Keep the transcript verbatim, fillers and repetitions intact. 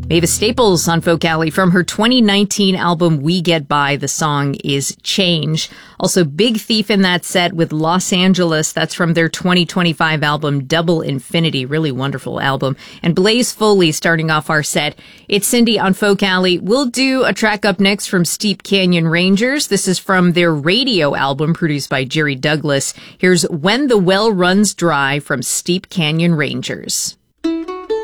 Mavis Staples on Folk Alley from her twenty nineteen album We Get By. The song is Change. Also Big Thief in that set with Los Angeles. That's from their twenty twenty-five album Double Infinity. Really wonderful album. And Blaze Foley starting off our set. It's Cindy on Folk Alley. We'll do a track up next from Steep Canyon Rangers. This is from their radio album produced by Jerry Douglas. Here's When the Well Runs Dry from Steep Canyon Rangers.